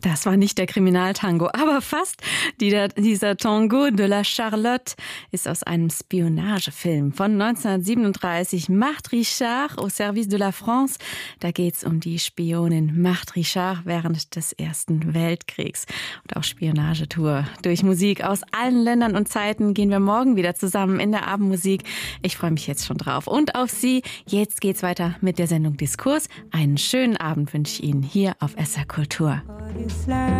Das war nicht der Kriminaltango, aber fast. Dieser Tango de la Charlotte ist aus einem Spionagefilm von 1937. Marthe Richard au service de la France. Da geht's um die Spionin Marthe Richard während des Ersten Weltkriegs. Und auch Spionagetour durch Musik aus allen Ländern und Zeiten gehen wir morgen wieder zusammen in der Abendmusik. Ich freue mich jetzt schon drauf und auf Sie. Jetzt geht's weiter mit der Sendung Diskurs. Einen schönen Abend wünsche ich Ihnen hier auf SR Kultur.